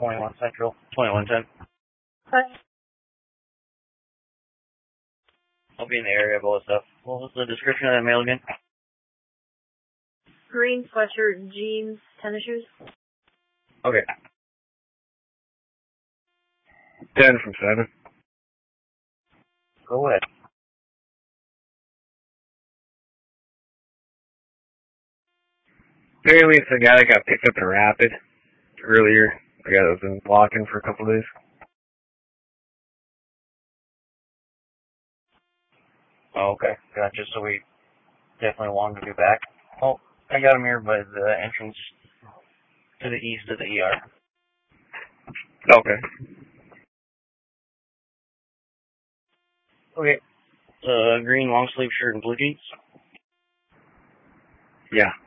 21 Central, 2110. Hi. I'll be in the area of all this stuff. What was the description of that mail again? Green sweatshirt, jeans, tennis shoes. Okay. 10 from 7. Go ahead. Apparently it's the guy that got picked up in Rapid earlier. The guy that was been walking for a couple of days. Oh, okay. Gotcha. So we definitely want him to be back. Oh, I got him here by the entrance to the east of the ER. Okay. Okay. Green long sleeve shirt and blue jeans. Yeah.